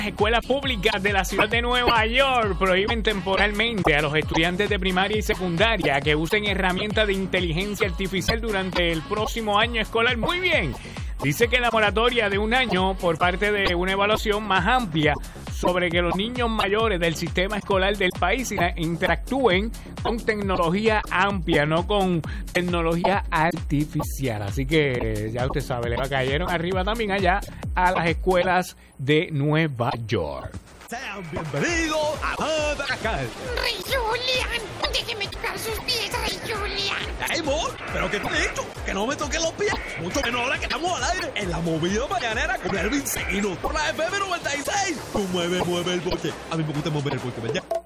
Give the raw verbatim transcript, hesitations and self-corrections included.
Escuelas públicas de la ciudad de Nueva York prohíben temporalmente a los estudiantes de primaria y secundaria que usen herramientas de inteligencia artificial durante el próximo año escolar. Muy bien. Dice que la moratoria de un año por parte de una evaluación más amplia sobre que los niños mayores del sistema escolar del país interactúen con tecnología amplia, no con tecnología artificial. Así que ya usted sabe, le cayeron arriba también allá a las escuelas de Nueva York. Sean bienvenidos a Madagascar. Rey Julian, déjeme tocar sus pies, Rey Julian. ¡Hey, Mol! ¿Pero qué te he dicho? Que no me toquen los pies. Mucho que no, ahora que estamos al aire. En la movida mañanera con Erwin Seguino. Por la F M noventa y seis. Tú mueve, mueve el boche. A mí me gusta mover el boche, ¿verdad?